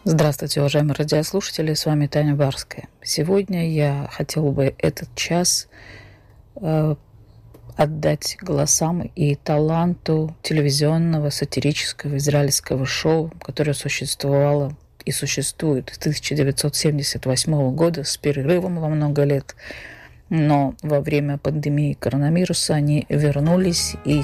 Здравствуйте, уважаемые радиослушатели, с вами Таня Барская. Сегодня я хотела бы этот час отдать голосам и таланту телевизионного сатирического израильского шоу, которое существовало и существует с 1978 года с перерывом во много лет. Но во время пандемии коронавируса они вернулись, и